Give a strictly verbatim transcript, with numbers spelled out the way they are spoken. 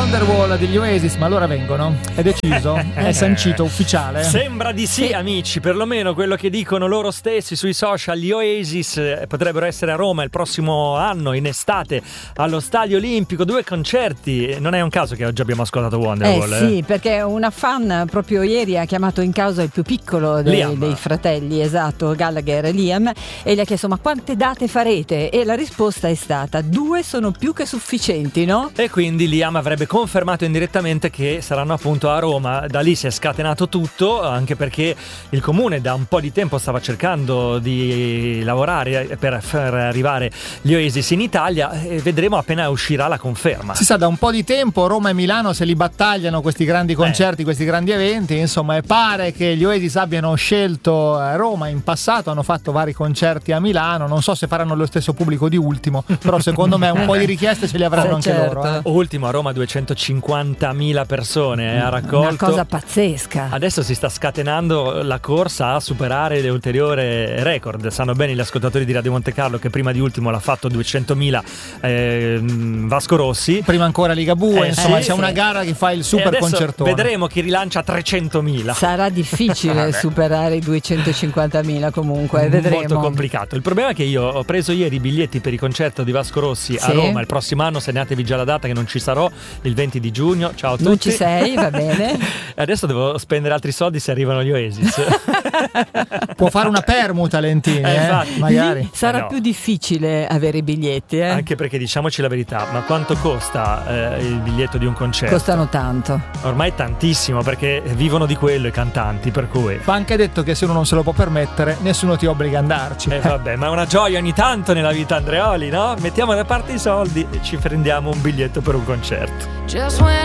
Wonderwall degli Oasis, ma allora vengono? È deciso? È sancito, ufficiale? Sembra di sì, Sì. amici, perlomeno quello che dicono loro stessi sui social. Gli Oasis eh, potrebbero essere a Roma il prossimo anno, in estate, allo Stadio Olimpico, due concerti. Non è un caso che oggi abbiamo ascoltato Wonderwall. Eh sì, perché una fan proprio ieri ha chiamato in causa il più piccolo dei, dei fratelli, esatto, Gallagher e Liam, e gli ha chiesto: ma quante date farete? E la risposta è stata: due sono più che sufficienti, no? E quindi Liam avrebbe confermato indirettamente che saranno appunto a Roma. Da lì si è scatenato tutto, anche perché il comune da un po' di tempo stava cercando di lavorare per far arrivare gli Oasis in Italia, e vedremo appena uscirà la conferma. Si sa, da un po' di tempo Roma e Milano se li battagliano questi grandi concerti, eh. questi grandi eventi, insomma, e pare che gli Oasis abbiano scelto Roma in passato, hanno fatto vari concerti a Milano, non so se faranno lo stesso pubblico di Ultimo, però secondo me un po' di richieste ce li avranno Sì, anche certo. loro. Eh. Ultimo a Roma duecentocinquantamila persone eh, ha raccolto. Una cosa pazzesca. Adesso si sta scatenando la corsa a superare le ulteriori record. Sanno bene gli ascoltatori di Radio Monte Carlo che prima di Ultimo l'ha fatto duecentomila eh, Vasco Rossi. Prima ancora Ligabue, Eh, insomma, sì, c'è sì. una gara che fa il E super adesso concertone. vedremo chi rilancia trecentomila. Sarà difficile superare i duecentocinquantamila comunque, vedremo. Molto complicato. Il problema è che io ho preso ieri i biglietti per il concerto di Vasco Rossi a Sì. Roma il prossimo anno. Segnatevi già la data che non ci sarò, il venti di giugno. Ciao a tutti. Non ci sei, va bene. E adesso devo spendere altri soldi se arrivano gli Oasis. Può fare una permuta, Lentini, Eh, eh, infatti. magari. Lì sarà Eh, no. più difficile avere i biglietti, eh? Anche perché, diciamoci la verità, ma quanto costa eh, il biglietto di un concerto? Costano tanto. Ormai tantissimo, perché vivono di quello i cantanti, per cui Va anche detto che se uno non se lo può permettere, nessuno ti obbliga ad andarci. eh, vabbè, ma è una gioia ogni tanto nella vita, Andreoli, no? Mettiamo da parte i soldi e ci prendiamo un biglietto per un concerto. Just when